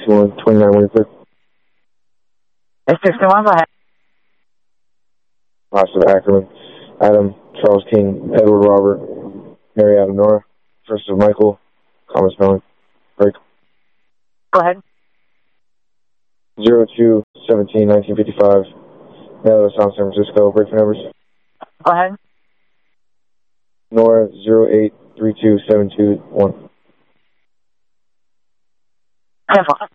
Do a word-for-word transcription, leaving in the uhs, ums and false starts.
sixty-one, twenty-nine, one clear. six sixty-one, go ahead. Positive Ackerman, Adam, Charles King, Edward Robert, Mary Adam Nora, first of Michael, Thomas Mellon, break. Go ahead. zero two seventeen nineteen fifty-five, Mail to San Francisco, break for numbers. Go ahead. Nora, zero eight three two seven two one. Careful.